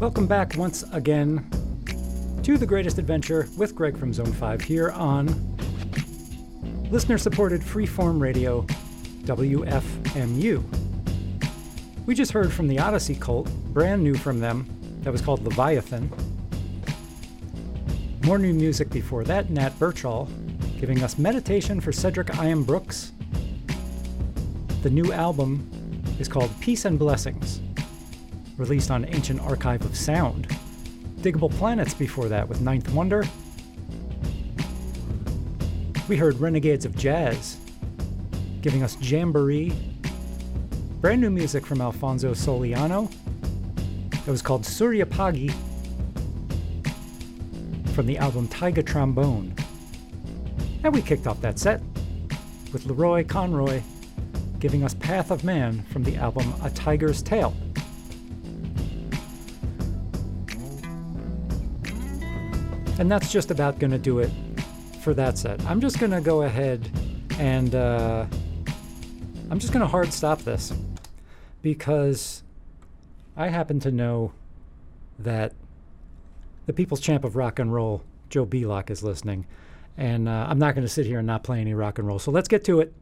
Welcome back once again to The Greatest Adventure with Greg from Zone 5 here on listener-supported freeform radio WFMU. We just heard from the Odyssey Cult, brand new from them, that was called Leviathan. More new music before that, Nat Birchall giving us Meditation for Cedric Ian Brooks. The new album is called Peace and Blessings, released on Ancient Archive of Sound. Diggable Planets before that with Ninth Wonder. We heard Renegades of Jazz giving us Jamboree. Brand new music from Alfonso Soliano. It was called Suryapagi from the album Taiga Trombone. And we kicked off that set with Leroy Conroy giving us Path of Man from the album A Tiger's Tale. And that's just about going to do it for that set. I'm just going to go ahead and I'm just going to hard stop this because I happen to know that the People's Champ of Rock and Roll, Joe Belock, is listening. And I'm not going to sit here and not play any rock and roll. So let's get to it.